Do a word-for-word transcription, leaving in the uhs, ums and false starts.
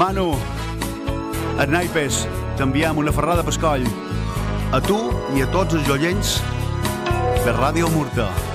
Manu, els naipes, t'enviem una ferrada pescoll. A tu i a tots els oients de Ràdio Murta.